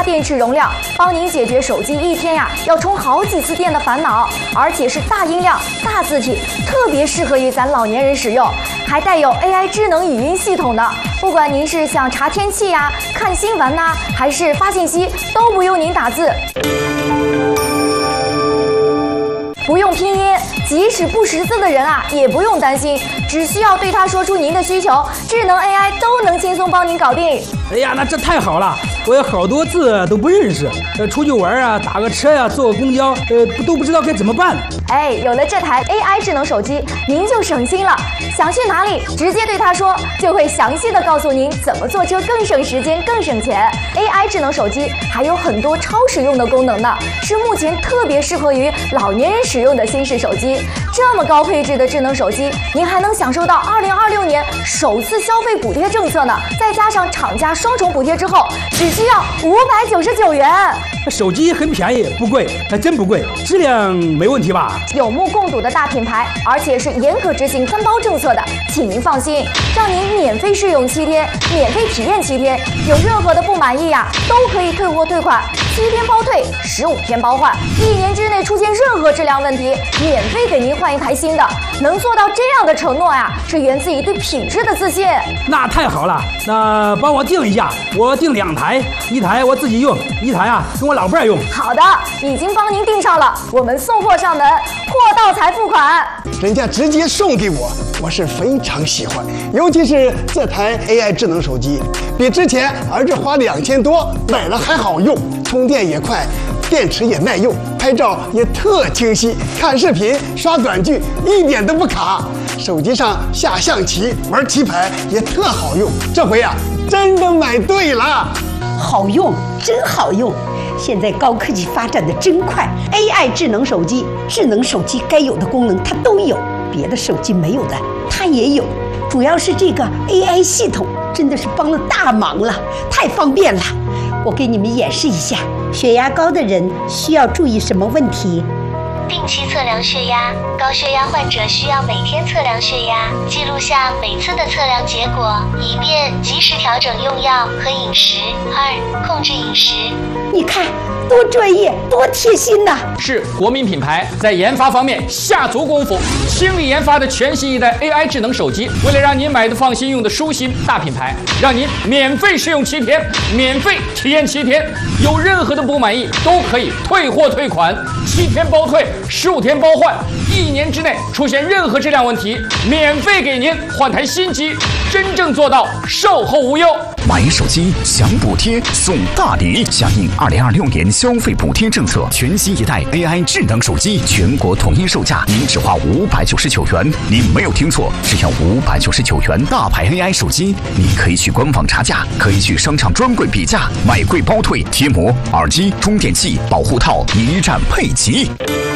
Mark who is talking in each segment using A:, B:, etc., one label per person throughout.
A: 电池容量，帮您解决手机一天要充好几次电的烦恼，而且是大音量、大字体，特别适合于咱老年人使用，还带有 AI 智能语音系统的。不管您是想查天气看新闻还是发信息，都不用您打字，不用拼音，即使不识字的人也不用担心，只需要对它说出您的需求，智能 AI 都能轻松帮您搞定。
B: 哎呀，那这太好了！我有好多字都不认识，出去玩打个车坐个公交，都不知道该怎么办。
A: 有了这台 AI 智能手机，您就省心了。想去哪里，直接对它说，就会详细的告诉您怎么坐车更省时间、更省钱。AI 智能手机还有很多超实用的功能呢，是目前特别适合于老年人使用的新式手机。这么高配置的智能手机，您还能享受到2026年首次消费补贴政策呢，再加上厂家双重补贴之后，只需要599元。
B: 手机很便宜，不贵，还真不贵，质量没问题吧？
A: 有目共睹的大品牌，而且是严格执行3包政策的，请您放心，让您免费试用7天，免费体验7天，有任何的不满意都可以退货退款，7天包退，15天包换，1年之内出现任何质量问题，免费给您换一台新的。能做到这样的承诺是源自于对品质的自信。
B: 那太好了，那帮我订一下，我订2台，一台我自己用，一台跟我老伴用。
A: 好的，已经帮您订上了，我们送货上门，货到才付款。
C: 人家直接送给我，我是非常喜欢，尤其是这台 AI 智能手机，比之前儿子花2000多买了还好用，充电也快，电池也耐用，拍照也特清晰，看视频刷短剧一点都不卡，手机上下象棋玩棋牌也特好用，这回真的买对了。
D: 好用，真好用！现在高科技发展的真快 ，AI 智能手机该有的功能它都有，别的手机没有的它也有。主要是这个 AI 系统真的是帮了大忙了，太方便了。我给你们演示一下，血压高的人需要注意什么问题？
E: 定期测量血压，高血压患者需要每天测量血压，记录下每次的测量结果，以便及时调整用药和饮食。2、控制饮食。
D: 你看，多专业，多贴心呐！
F: 是国民品牌在研发方面下足功夫，倾力研发的全新一代 AI 智能手机，为了让您买的放心、用的舒心，大品牌让您免费试用7天，免费体验7天，有任何的不满意都可以退货退款，7天包退，15天包换，1年之内出现任何质量问题，免费给您换台新机，真正做到售后无忧。
G: 买手机享补贴送大礼，响应2026年消费补贴政策，全新一代 AI 智能手机全国统一售价，您只花599元。您没有听错，只要599元，大牌 AI 手机，你可以去官网查价，可以去商场专柜比价，买贵包退，贴膜、耳机、充电器、保护套一站配齐。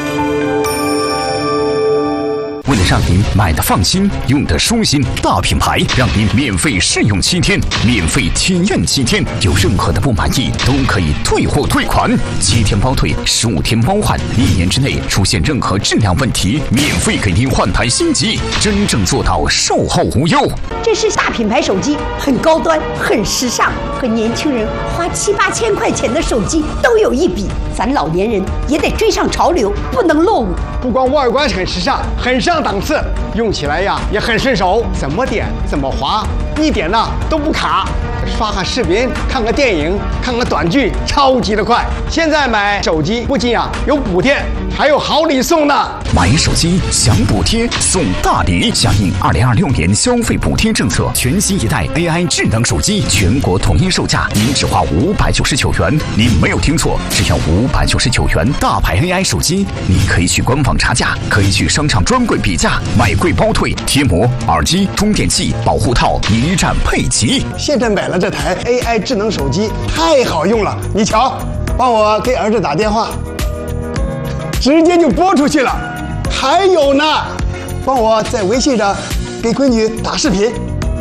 G: 为了让您买的放心，用的舒心，大品牌让您免费试用7天，免费体验7天，有任何的不满意都可以退货退款，7天包退，15天包换，1年之内出现任何质量问题，免费给您换台新机，真正做到售后无忧。
D: 这是大品牌手机，很高端，很时尚，和年轻人花7、8千块钱的手机都有一比，咱老年人也得追上潮流，不能落伍。
C: 不光外观很时尚，很上档次，用起来也很顺手，怎么点怎么滑，一点都不卡。刷个视频，看个电影，看个短剧，超级的快。现在买手机不仅有补贴，还有好礼送呢。
G: 买手机享补贴送大礼，响应2026年消费补贴政策，全新一代 AI 智能手机全国统一售价，您只花599元。您没有听错，只要599元，大牌 AI 手机，你可以去官网查价，可以去商场专柜比价，买贵包退，贴膜、耳机、充电器、保护套一站配齐。
C: 现在买了这台 AI 智能手机太好用了，你瞧，帮我给儿子打电话，直接就拨出去了。还有呢，帮我在微信上给闺女打视频。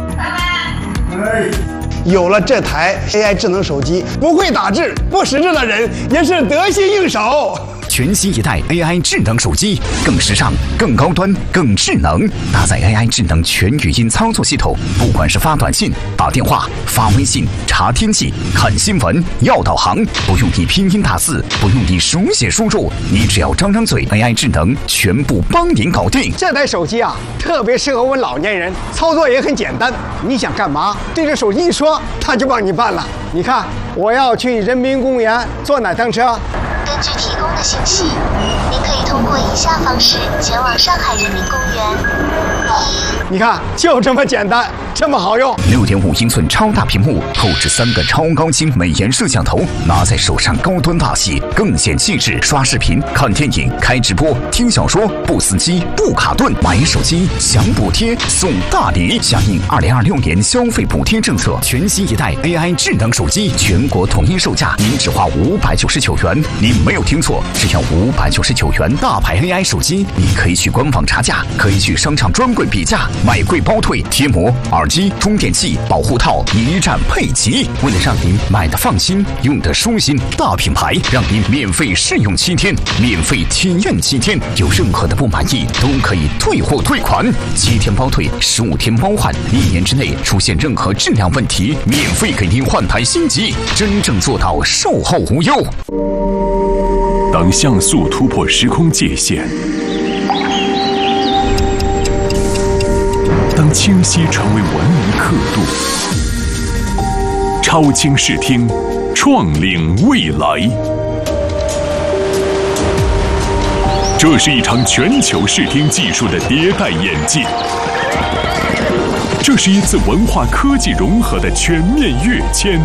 C: 有了这台 AI 智能手机，不会打字、不识字的人也是得心应手。
G: 全新一代 AI 智能手机，更时尚、更高端、更智能，搭载 AI 智能全语音操作系统，不管是发短信、打电话、发微信、查天气、看新闻、要导航，不用你拼音打字，不用你手写输入，你只要张张嘴 ，AI 智能全部帮您搞定。
C: 这台手机啊，特别适合我们老年人，操作也很简单。你想干嘛，对着手机一说，它就帮你办了。你看，我要去人民公园坐哪趟车？
E: 根据提供的信息，您可以通过以下方式前往上海人民公园。
C: 你看，就这么简单，这么好用。
G: 6.5英寸超大屏幕，后置3个超高清美颜摄像头，拿在手上高端大气，更显气质。刷视频、看电影、开直播、听小说，不死机、不卡顿。买手机享补贴送大礼，响应2026年消费补贴政策，全新一代 AI 智能手机全国统一售价，您只花599元。您没有听错，只要599元，大牌 AI 手机，你可以去官网查价，可以去商场专柜比价，买贵包退，贴膜、耳机、充电器、保护套一站配齐。为了让您买的放心，用的舒心，大品牌让您免费试用7天，免费体验7天，有任何的不满意都可以退货退款，7天包退，15天包换，1年之内出现任何质量问题，免费给您换台新机，真正做到售后无忧。
H: 当像素突破时空界限，当清晰成为文明刻度，超清视听，创领未来。这是一场全球视听技术的迭代演进，这是一次文化科技融合的全面跃迁，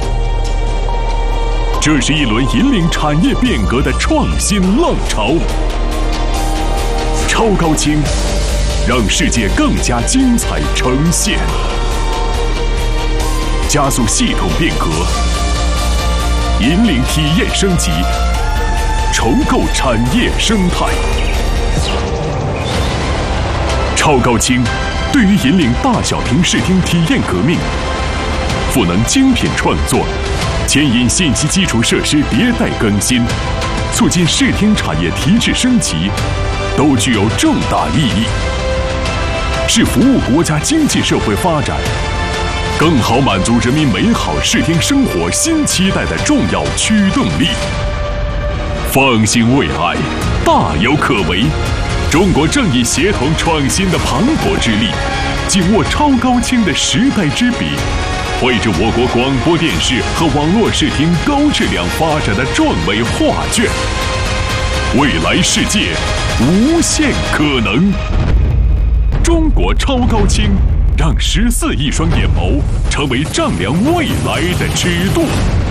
H: 这是一轮引领产业变革的创新浪潮。超高清，让世界更加精彩呈现，加速系统变革，引领体验升级，重构产业生态。超高清对于引领大小屏视听体验革命，赋能精品创作，牵引信息基础设施迭代更新，促进视听产业提质升级，都具有重大意义，是服务国家经济社会发展，更好满足人民美好视听生活新期待的重要驱动力。放心未来，大有可为。中国正以协同创新的磅礴之力，紧握超高清的时代之笔，绘制我国广播电视和网络视听高质量发展的壮美画卷。未来世界无限可能，中国超高清让14亿双眼眸成为丈量未来的尺度。